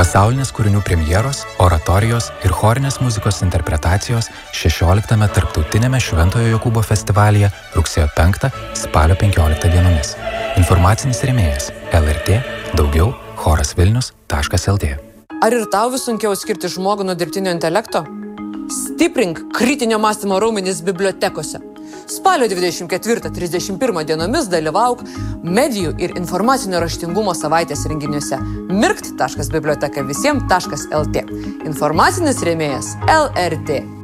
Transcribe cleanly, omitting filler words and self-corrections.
Pasaulinės kūrinių premjeros, oratorijos ir chorinės muzikos interpretacijos 16 tarptautinėme Šventojo Jokūbo festivalyje rugsėjo 5 spalio 15 dienomis. Informacinis rėmėjas LRT, daugiau chorasvilnius.lt. Ar ir tau vis sunkiau skirti žmogų nuo dirbtinio intelekto? Stiprink kritinio mąstymo raumenis bibliotekose. Spalio 24-31 dienomis dalyvauk medijų ir informacinio raštingumo savaitės renginiuose mirkt.bibliotekavisiem.lt. Informacinis rėmėjas LRT.